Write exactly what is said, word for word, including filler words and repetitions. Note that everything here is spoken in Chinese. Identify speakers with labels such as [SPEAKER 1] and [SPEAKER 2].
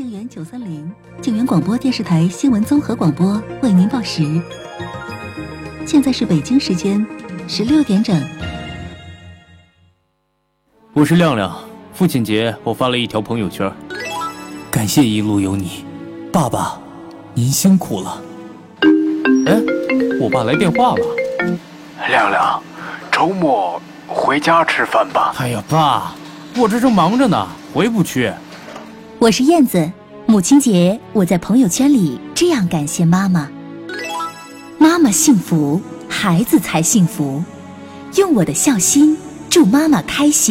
[SPEAKER 1] 静园九三零，静园广播电视台新闻综合广播为您报时。现在是北京时间十六点整。
[SPEAKER 2] 我是亮亮，父亲节我发了一条朋友圈，
[SPEAKER 3] 感谢一路有你，爸爸，您辛苦了。
[SPEAKER 2] 哎，我爸来电话了。
[SPEAKER 4] 亮亮，周末回家吃饭吧。
[SPEAKER 2] 哎呀，爸，我这正忙着呢，回不去。
[SPEAKER 5] 我是燕子，母亲节我在朋友圈里这样感谢妈妈：妈妈幸福，孩子才幸福。用我的孝心祝妈妈开心。